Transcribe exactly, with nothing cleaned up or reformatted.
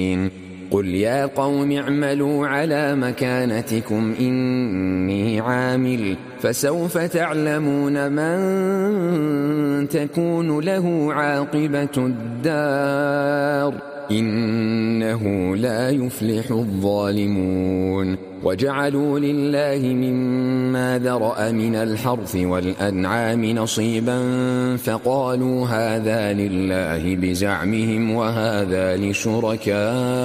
قل يا قوم اعملوا على مكانتكم إني عامل فسوف تعلمون من تكون له عاقبة الدار إنه لا يفلح الظالمون. وجعلوا لله مما ذرأ من الحرث والأنعام نصيبا فقالوا هذا لله بزعمهم وهذا لشركائهم